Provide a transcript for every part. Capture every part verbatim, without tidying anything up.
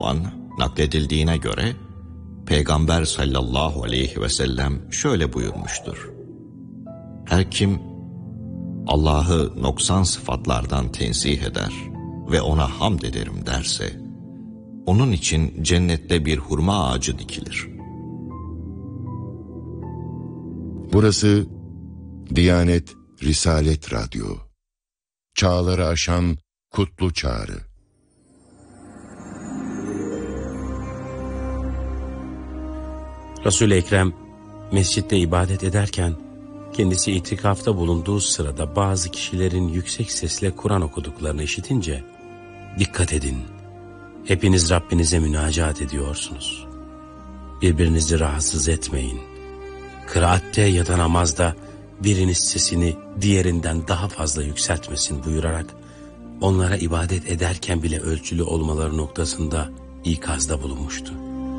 an nakledildiğine göre Peygamber sallallahu aleyhi ve sellem şöyle buyurmuştur: Her kim Allah'ı noksan sıfatlardan tenzih eder ve ona hamd ederim derse, onun için cennette bir hurma ağacı dikilir. Burası Diyanet Risalet Radyo. Çağları aşan kutlu çağrı. Resul-i Ekrem mescitte ibadet ederken kendisi itikafta bulunduğu sırada bazı kişilerin yüksek sesle Kur'an okuduklarını işitince, "Dikkat edin, hepiniz Rabbinize münacaat ediyorsunuz. Birbirinizi rahatsız etmeyin. Kıraatte ya da namazda biriniz sesini diğerinden daha fazla yükseltmesin" buyurarak onlara ibadet ederken bile ölçülü olmaları noktasında ikazda bulunmuştu.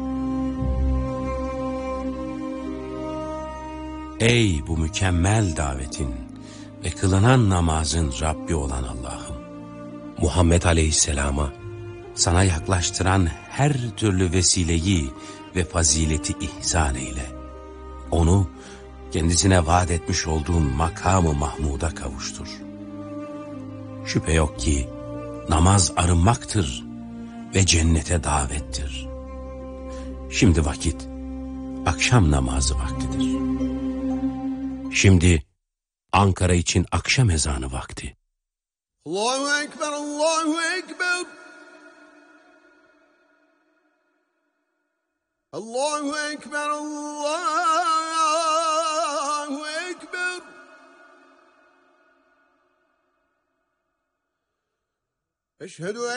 Ey bu mükemmel davetin ve kılınan namazın Rabbi olan Allah'ım! Muhammed Aleyhisselam'a sana yaklaştıran her türlü vesileyi ve fazileti ihsan eyle. Onu kendisine vaat etmiş olduğun makamı Mahmud'a kavuştur. Şüphe yok ki namaz arınmaktır ve cennete davettir. Şimdi vakit akşam namazı vaktidir. Şimdi Ankara için akşam ezanı vakti. Allahu Ekber, Allahu Ekber. Allahu Ekber, Allahu Ekber. Eşhedü